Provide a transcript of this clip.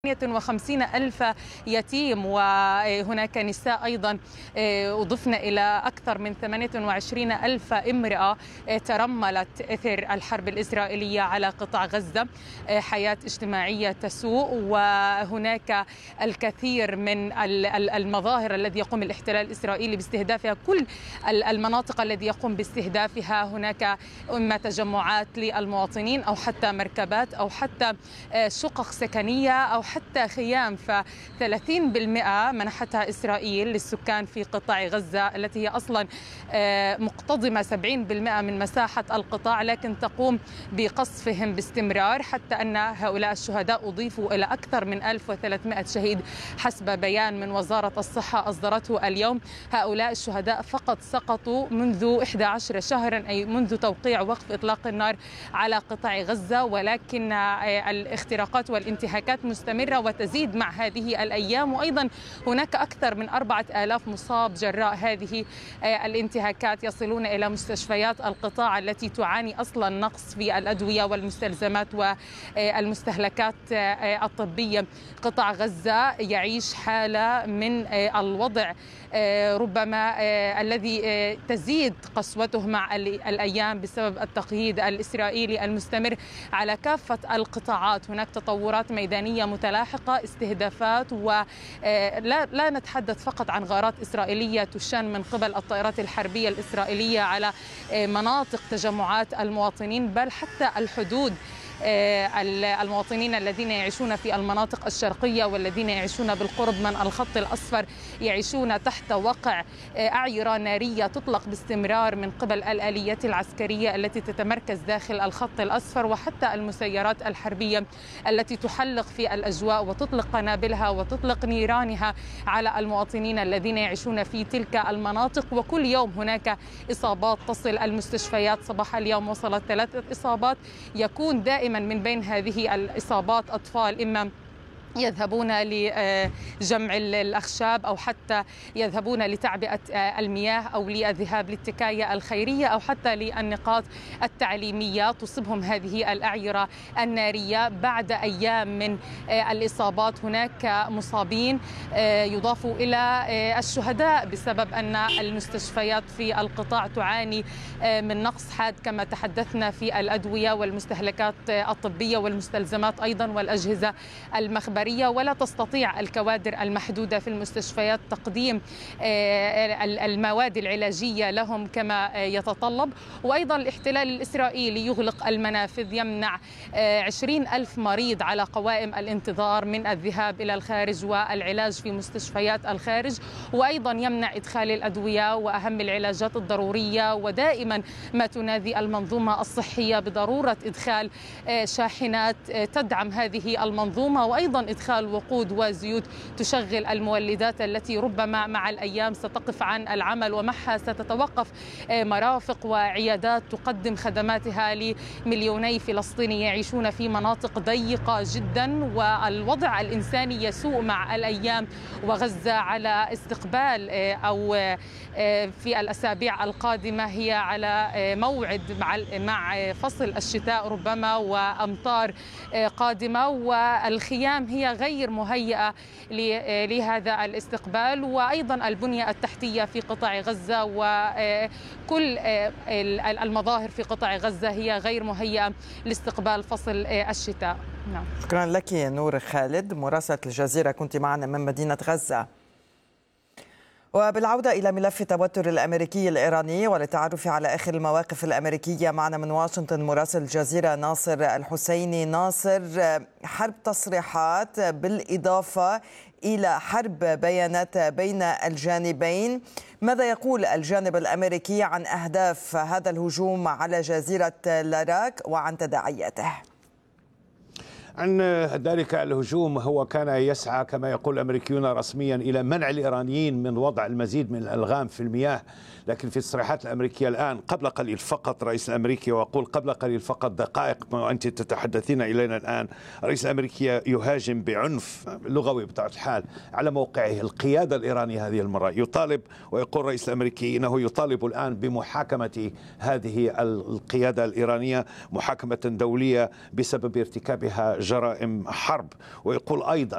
58 ألف يتيم، وهناك نساء أيضا أضفنا إلى أكثر من 28 ألف امرأة ترملت إثر الحرب الإسرائيلية على قطاع غزة. حياة اجتماعية تسوء، وهناك الكثير من المظاهر الذي يقوم الاحتلال الإسرائيلي باستهدافها، كل المناطق الذي يقوم باستهدافها هناك إما تجمعات للمواطنين أو حتى مركبات أو حتى شقق سكنية أو حتى خيام. ف30% منحتها إسرائيل للسكان في قطاع غزة التي هي أصلا مقتضمة 70% من مساحة القطاع، لكن تقوم بقصفهم باستمرار، حتى أن هؤلاء الشهداء أضيفوا إلى أكثر من 1300 شهيد حسب بيان من وزارة الصحة أصدرته اليوم. هؤلاء الشهداء فقط سقطوا منذ 11 شهرا، أي منذ توقيع وقف إطلاق النار على قطاع غزة، ولكن الاختراقات والانتهاكات مستمرة وتزيد مع هذه الأيام. وأيضا هناك أكثر من 4000 مصاب جراء هذه الانتهاكات يصلون إلى مستشفيات القطاع التي تعاني أصلا نقص في الأدوية والمستلزمات والمستهلكات الطبية. قطاع غزة يعيش حالة من الوضع ربما الذي تزيد قسوته مع الأيام بسبب التقييد الإسرائيلي المستمر على كافة القطاعات. هناك تطورات ميدانية متلاحقة، استهدافات، ولا نتحدث فقط عن غارات إسرائيلية تشن من قبل الطائرات الحربية الإسرائيلية على مناطق تجمعات المواطنين، بل حتى الحدود. المواطنين الذين يعيشون في المناطق الشرقية والذين يعيشون بالقرب من الخط الأصفر يعيشون تحت وقع أعيرة نارية تطلق باستمرار من قبل الآليات العسكرية التي تتمركز داخل الخط الأصفر، وحتى المسيرات الحربية التي تحلق في الأجواء وتطلق قنابلها وتطلق نيرانها على المواطنين الذين يعيشون في تلك المناطق. وكل يوم هناك إصابات تصل المستشفيات. صباح اليوم وصلت 3 إصابات، يكون دائما من بين هذه الإصابات أطفال إما يذهبون لجمع الأخشاب أو حتى يذهبون لتعبئة المياه أو للذهاب للتكاية الخيرية أو حتى للنقاط التعليمية. تصيبهم هذه الأعيرة النارية بعد أيام من الإصابات. هناك مصابين يضافوا إلى الشهداء بسبب أن المستشفيات في القطاع تعاني من نقص حاد كما تحدثنا في الأدوية والمستهلكات الطبية والمستلزمات أيضا والأجهزة المخبرية، ولا تستطيع الكوادر المحدودة في المستشفيات تقديم المواد العلاجية لهم كما يتطلب. وأيضا الاحتلال الإسرائيلي يغلق المنافذ، يمنع 20,000 مريض على قوائم الانتظار من الذهاب إلى الخارج والعلاج في مستشفيات الخارج، وأيضا يمنع إدخال الأدوية وأهم العلاجات الضرورية. ودائما ما تنادي المنظومة الصحية بضرورة إدخال شاحنات تدعم هذه المنظومة، وأيضا إدخال وقود وزيوت تشغل المولدات التي ربما مع الأيام ستقف عن العمل، ومعها ستتوقف مرافق وعيادات تقدم خدماتها لمليوني فلسطيني يعيشون في مناطق ضيقة جدا. والوضع الإنساني يسوء مع الأيام، وغزة على استقبال أو في الأسابيع القادمة هي على موعد مع فصل الشتاء ربما وأمطار قادمة، والخيام هي غير مهيئة لهذا الاستقبال. وأيضا البنية التحتية في قطاع غزة وكل المظاهر في قطاع غزة هي غير مهيئة لاستقبال فصل الشتاء. نعم. شكرا لك نور خالد مراسلة الجزيرة، كنت معنا من مدينة غزة. وبالعودة إلى ملف التوتر الأمريكي الإيراني وللتعرف على آخر المواقف الأمريكية، معنا من واشنطن مراسل الجزيرة ناصر الحسيني. ناصر، حرب تصريحات بالإضافة إلى حرب بيانات بين الجانبين، ماذا يقول الجانب الأمريكي عن أهداف هذا الهجوم على جزيرة لاراك وعن تداعياته؟ عن ذلك الهجوم هو كان يسعى كما يقول الأمريكيون رسميا إلى منع الإيرانيين من وضع المزيد من الألغام في المياه، لكن في التصريحات الأمريكية الآن قبل قليل فقط الرئيس الأمريكي، وأقول قبل قليل فقط دقائق وأنت تتحدثين إلينا الآن، الرئيس الأمريكي يهاجم بعنف لغوي بطبيعة الحال على موقعه القيادة الإيرانية هذه المرة. يطالب ويقول الرئيس الأمريكي إنه يطالب الآن بمحاكمة هذه القيادة الإيرانية محاكمة دولية بسبب ارتكابها جرائم حرب. ويقول أيضا